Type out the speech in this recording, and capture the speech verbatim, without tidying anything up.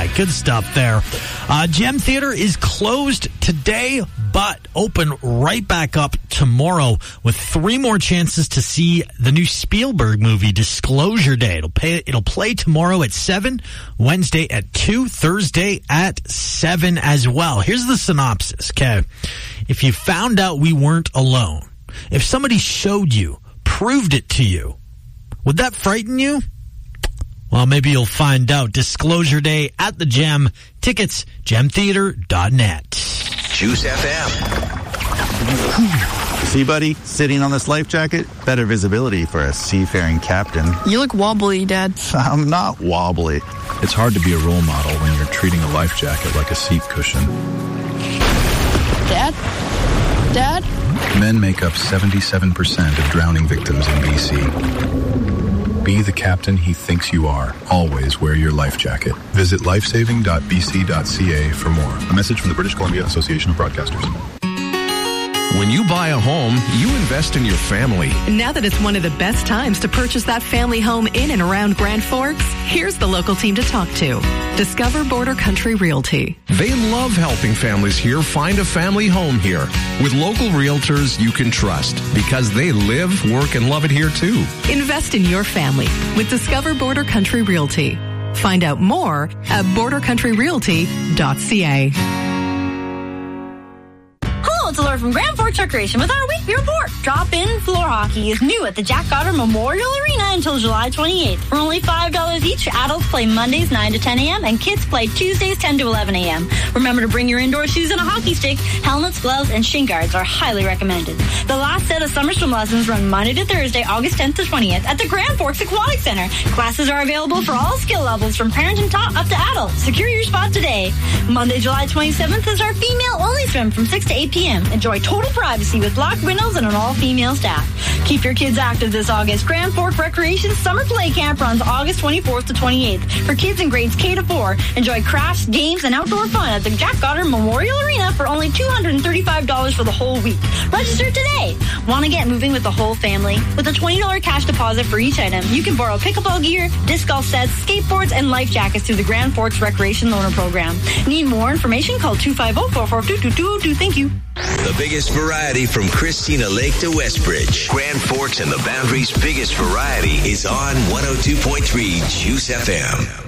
right, good stuff there. Uh, Gem Theater is closed today, but open right back up tomorrow with three more chances to see the new Spielberg movie, Disclosure Day. It'll pay, it'll play tomorrow at seven, Wednesday at two, Thursday at seven as well. Here's the synopsis, okay? If you found out we weren't alone, if somebody showed you, proved it to you, would that frighten you? Well, maybe you'll find out. Disclosure Day at the Gem. Tickets, gem theater dot net. Juice F M. See, buddy, sitting on this life jacket, better visibility for a seafaring captain. You look wobbly, Dad. I'm not wobbly. It's hard to be a role model when you're treating a life jacket like a seat cushion. Dad? Dad? Men make up seventy-seven percent of drowning victims in B C. Be the captain he thinks you are. Always wear your life jacket. Visit lifesaving dot b c dot c a for more. A message from the British Columbia Association of Broadcasters. When you buy a home, you invest in your family. Now that it's one of the best times to purchase that family home in and around Grand Forks, here's the local team to talk to. Discover Border Country Realty. They love helping families here find a family home here with local realtors you can trust because they live, work, and love it here too. Invest in your family with Discover Border Country Realty. Find out more at border country realty dot c a. It's Laura from Grand Forks Recreation with our weekly report. Drop-in floor hockey is new at the Jack Goddard Memorial Arena until July twenty-eighth. For only five dollars each, adults play Mondays nine to ten a.m. and kids play Tuesdays ten to eleven a.m. Remember to bring your indoor shoes and a hockey stick. Helmets, gloves, and shin guards are highly recommended. The last set of summer swim lessons run Monday to Thursday, August tenth to twentieth at the Grand Forks Aquatic Center. Classes are available for all skill levels from parent and tot up to adult. Secure your spot today. Monday, July twenty-seventh is our female-only swim from six to eight p.m. Enjoy total privacy with locked windows and an all-female staff. Keep your kids active this August. Grand Forks Recreation Summer Play Camp runs August twenty-fourth to twenty-eighth. For kids in grades K to four, enjoy crafts, games, and outdoor fun at the Jack Goddard Memorial Arena for only two hundred thirty-five dollars for the whole week. Register today. Want to get moving with the whole family? With a twenty dollars cash deposit for each item, you can borrow pickleball gear, disc golf sets, skateboards, and life jackets through the Grand Forks Recreation Loaner Program. Need more information? Call two five zero, four four two, two two zero two. Thank you. The biggest variety from Christina Lake to Westbridge. Grand Forks and the Boundary's biggest variety is on one oh two point three Juice F M.